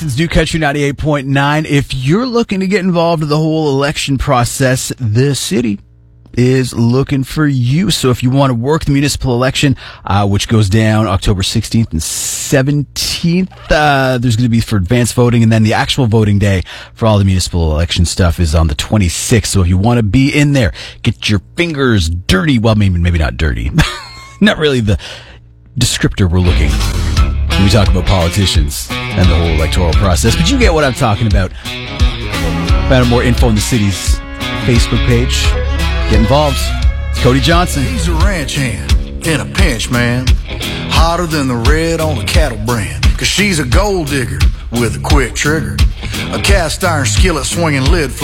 Boston's New Country 98.9. If you're looking to get involved in the whole election process, the city is looking for you. So if you want to work the municipal election, which goes down October 16th and 17th, there's going to be for advanced voting, and then the actual voting day for all the municipal election stuff is on the 26th. So if you want to be in there, get your fingers dirty. Well, maybe not dirty. Not really the descriptor we're looking when we talk about politicians and the whole electoral process, but you get what I'm talking about. Find out more info on the city's Facebook page. Get involved. It's Cody Johnson. He's a ranch hand in a pinch, man. Hotter than the red on a cattle brand. Cause she's a gold digger with a quick trigger. A cast iron skillet swinging lid.